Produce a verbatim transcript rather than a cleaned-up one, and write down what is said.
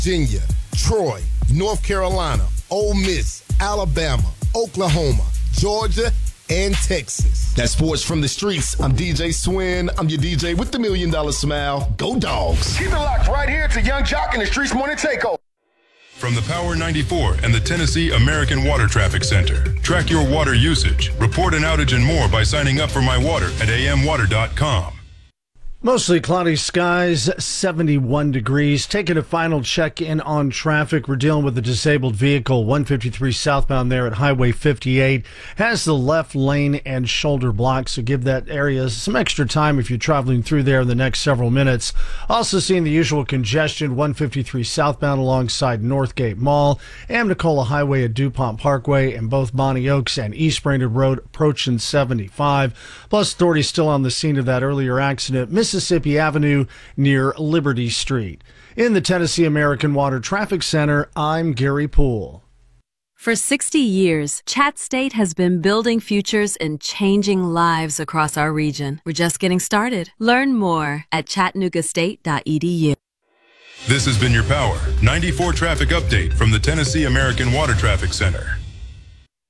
Virginia, Troy, North Carolina, Ole Miss, Alabama, Oklahoma, Georgia, and Texas. That's sports from the streets. I'm D J Swin. I'm your D J with the million dollar smile. Go Dogs. Keep it locked right here to Young Jock and the Streets Morning Takeover. From the Power ninety-four and the Tennessee American Water Traffic Center. Track your water usage, report an outage and more by signing up for My Water at a m water dot com. Mostly cloudy skies, seventy-one degrees. Taking a final check-in on traffic. We're dealing with a disabled vehicle, one fifty-three southbound there at Highway fifty-eight. Has the left lane and shoulder blocked, so give that area some extra time if you're traveling through there in the next several minutes. Also seeing the usual congestion, one fifty-three southbound alongside Northgate Mall, Amnicola Highway at DuPont Parkway, and both Bonnie Oaks and East Brainerd Road approaching seventy-five. Plus, authorities still on the scene of that earlier accident, Mississippi Avenue near Liberty Street. In the Tennessee American Water Traffic Center, I'm Gary Poole. For sixty years, Chat State has been building futures and changing lives across our region. We're just getting started. Learn more at chattanooga state dot e d u. This has been your Power ninety-four traffic update from the Tennessee American Water Traffic Center.